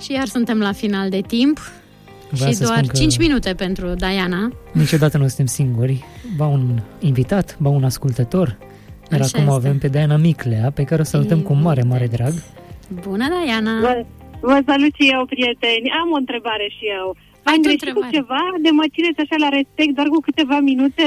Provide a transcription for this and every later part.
Și iar suntem la final de timp. Și doar 5 minute pentru Diana. Niciodată nu suntem singuri. Ba un invitat, ba un ascultător. Iar Așa acum este. avem pe Diana Miclea, pe care o salutăm cu mare, mare drag. Bună, Diana! Vă salut și eu, prieteni. Am o întrebare și eu. Am greșit cu ceva de mă țineți așa la respect, doar cu câteva minute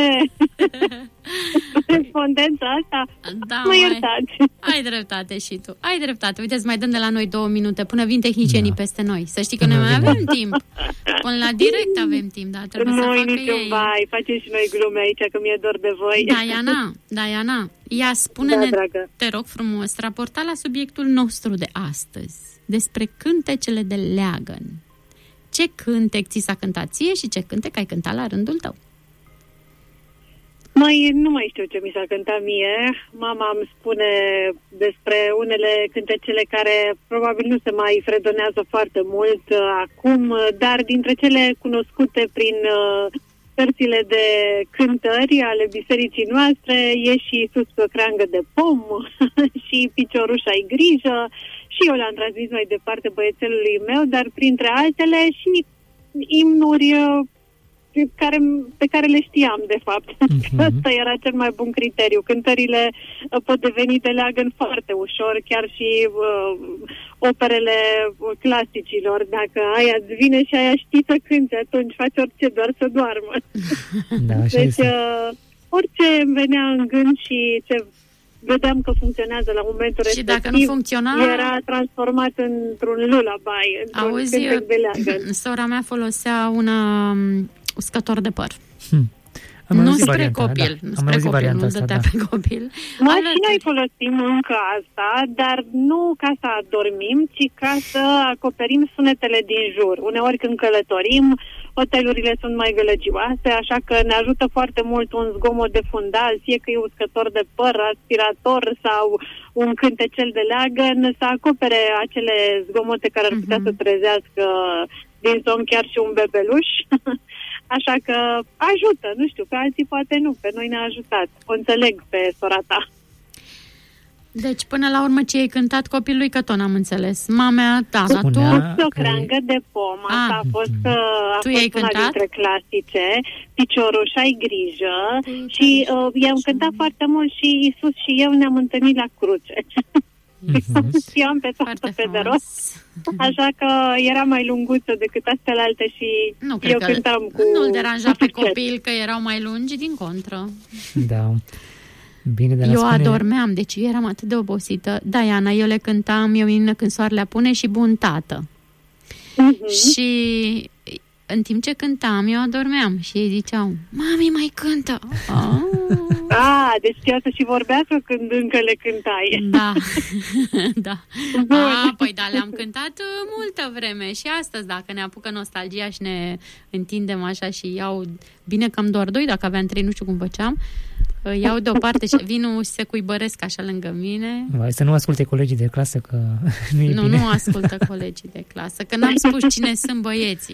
respondența asta? Da, mă iertați. Ai dreptate și tu. Ai dreptate. Uite, îți mai dăm de la noi 2 minute până vin tehnicienii peste noi. Să știi că noi mai avem timp. Până la direct avem timp, dar trebuie să facă niciun ei. Bai, facem și noi glume aici, că mi-e dor de voi. Diana, ia spune-ne, dragă, te rog frumos, raporta la subiectul nostru de astăzi, despre cântecele de leagăn. Ce cântec ți s-a cântat ție și ce cântec ai cântat la rândul tău? Nu mai știu ce mi s-a cântat mie. Mama îmi spune despre unele cântecele care probabil nu se mai fredonează foarte mult acum, dar dintre cele cunoscute prin cărțile de cântări ale bisericii noastre e și Sus pe o creangă de pom și Picioruș ai grijă, și eu le-am transmis mai departe băiețelului meu, dar printre altele și imnuri pe care le știam, de fapt. Asta era cel mai bun criteriu. Cântările pot deveni de leagăn foarte ușor, chiar și operele clasicilor. Dacă aia îți vine și aia știi să cânti, atunci faci orice, doar să doarmă. Da, deci, orice îmi venea în gând și ce vedeam că funcționează la momentul și respectiv, dacă nu funcționa, era transformat într-un lullaby, într-un cântec de leagăn. Sora mea folosea un uscător de păr. Nu spre copil, nu spre copil, nu dădea pe copil. Și noi folosim încă asta, dar nu ca să adormim, ci ca să acoperim sunetele din jur. Uneori când călătorim, hotelurile sunt mai gălăgioase, așa că ne ajută foarte mult un zgomot de fundal, fie că e uscător de păr, aspirator sau un cântecel de leagăn, să acopere acele zgomote care ar putea să trezească din somn chiar și un bebeluș. Așa că ajută, nu știu, pe alții poate nu, pe noi ne-a ajutat. O înțeleg pe sora ta. Deci, până la urmă, ce ai cântat copilului, că tot n-am înțeles. Mamea, Dana, tu? O creangă de pom, asta a fost una dintre clasice. Picioruș ai grijă. Și i-am cântat foarte mult și Iisus și eu ne-am întâlnit la cruce. Și am pe toată pe de rost. Așa că era mai lunguță decât astea-alte și eu cântam cu... Nu-l deranja pe copil că erau mai lungi, din contră. Da. Bine, de la eu adormeam, deci eu eram atât de obosită. Diana, eu le cântam, eu minună când soarele apune și bun tată. Și în timp ce cântam, eu adormeam și ei ziceau, mami, mai cântă. Deci știa să și vorbească când încă le cântai. Da, da. Păi da, le-am cântat multă vreme și astăzi, dacă ne apucă nostalgia și ne întindem așa și iau, bine că am doar 2, dacă aveam 3, nu știu cum făceam, iau deoparte și vin și se cuibăresc așa lângă mine. Să nu asculte colegii de clasă, că nu e bine. Nu ascultă colegii de clasă, că n-am spus cine sunt băieții.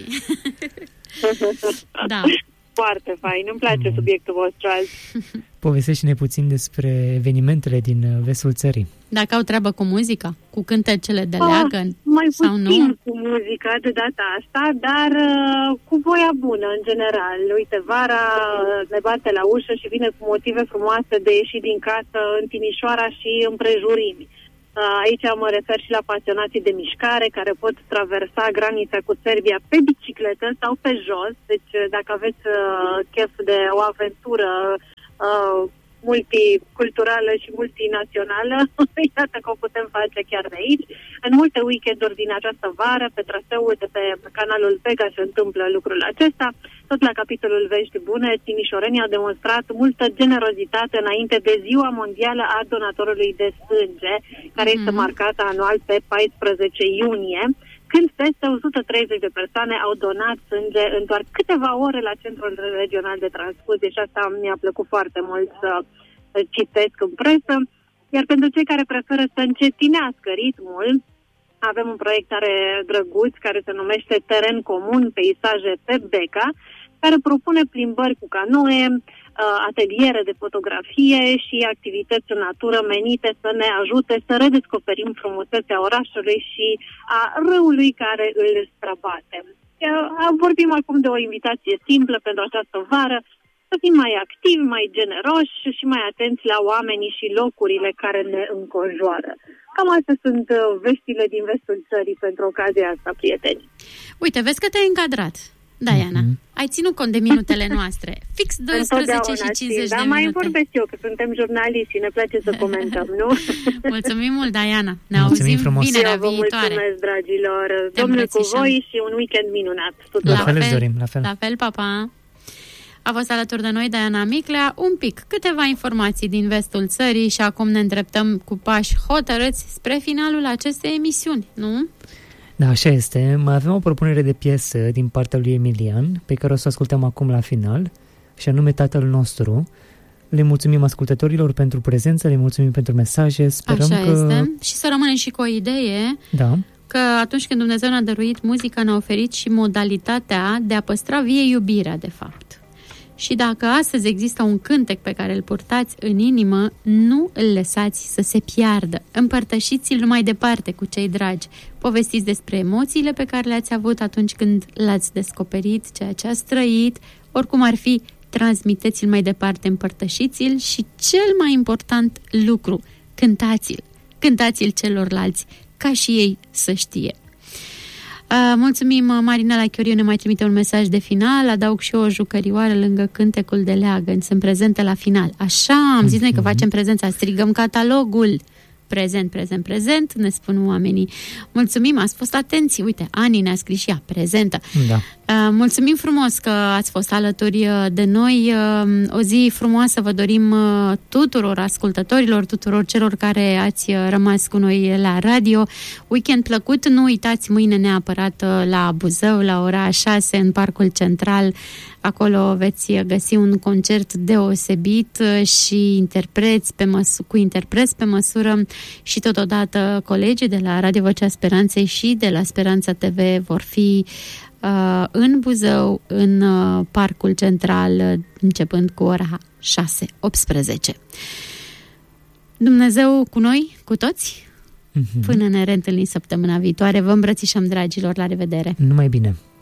Da. Foarte fain, îmi place subiectul vostru azi. Povestește-ne puțin despre evenimentele din vestul țării. Dacă au treabă cu muzica, cu cântecele de leagăn mai sau puțin nu? Cu muzica de data asta, dar cu voia bună în general. Uite, vara ne bate la ușă și vine cu motive frumoase de ieși din casă în Timișoara și împrejurimi. Aici mă refer și la pasionații de mișcare care pot traversa granița cu Serbia pe bicicletă sau pe jos. Deci dacă aveți chef de o aventură multiculturală și multinațională, iată că o putem face chiar de aici. În multe weekenduri din această vară, pe traseul de pe canalul Pega se întâmplă lucrul acesta. Tot la capitolul Vești Bune, timișorenii au demonstrat multă generozitate înainte de Ziua Mondială a Donatorului de Sânge, care este marcată anual pe 14 iunie, când peste 130 de persoane au donat sânge în doar câteva ore la Centrul Regional de Transfuzie și asta mi-a plăcut foarte mult să citesc în presă. Iar pentru cei care preferă să încetinească ritmul, avem un proiect drăguț care se numește Teren Comun, peisaje pe Beca, care propune plimbări cu canoe, ateliere de fotografie și activități în natură menite să ne ajute să redescoperim frumusețea orașului și a râului care îl străbate. Vorbim acum de o invitație simplă pentru această vară, să fim mai activi, mai generoși și mai atenți la oamenii și locurile care ne înconjoară. Cam astea sunt veștile din vestul țării pentru ocazia asta, prieteni. Uite, vezi că te-ai încadrat, Diana. Ai ținut cont de minutele noastre. Fix 12 și 50 de minute. Dar mai vorbesc eu, că suntem jurnaliști și ne place să comentăm, nu? Mulțumim mult, Diana. Ne auzim vinerea viitoare. Mulțumesc, dragilor. Domnul cu voi și un weekend minunat tuturor. La fel îți dorim, la fel. La fel, pa, pa. A fost alături de noi Diana Miclea. Câteva informații din vestul țării și acum ne îndreptăm cu pași hotărâți spre finalul acestei emisiuni, nu? Da, așa este. Mai avem o propunere de piesă din partea lui Emilian, pe care o să o ascultăm acum la final, și anume Tatăl nostru. Le mulțumim ascultătorilor pentru prezență, le mulțumim pentru mesaje. Sperăm așa că... este. Și să rămânem și cu o idee, că atunci când Dumnezeu ne-a dăruit muzica, ne-a oferit și modalitatea de a păstra vie iubirea, de fapt. Și dacă astăzi există un cântec pe care îl purtați în inimă, nu îl lăsați să se piardă. Împărtășiți-l mai departe cu cei dragi. Povestiți despre emoțiile pe care le-ați avut atunci când l-ați descoperit, ceea ce ați trăit. Oricum ar fi, transmiteți-l mai departe, împărtășiți-l și cel mai important lucru, cântați-l. Cântați-l celorlalți, ca și ei să știe. Mulțumim, Marinela Chioriu ne mai trimite un mesaj de final, adaug și eu o jucărioară lângă cântecul de leagăn, sunt prezentă la final. Așa, am zis noi că facem prezența, strigăm catalogul. Prezent, prezent, prezent, ne spun oamenii. Mulțumim, ați fost atenți. Uite, Ani ne-a scris și ea, prezentă. Da. Mulțumim frumos că ați fost alături de noi. O zi frumoasă vă dorim tuturor ascultătorilor, tuturor celor care ați rămas cu noi la radio. Weekend plăcut, nu uitați mâine neapărat la Buzău, la ora 6 în Parcul Central. Acolo veți găsi un concert deosebit și cu interpreți pe măsură și totodată colegii de la Radio Vocea Speranței și de la Speranța TV vor fi în Buzău, în Parcul Central, începând cu ora 6:18. Dumnezeu cu noi, cu toți, până ne reîntâlnim săptămâna viitoare. Vă îmbrățișăm, dragilor, la revedere! Numai bine!